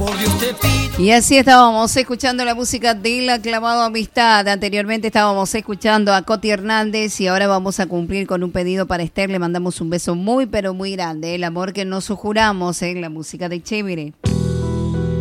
Y así estábamos escuchando la música del aclamado Amistad. Anteriormente estábamos escuchando a Coti Hernández y ahora vamos a cumplir con un pedido para Esther. Le mandamos un beso muy pero muy grande. El amor que nos juramos en la música de Chévere.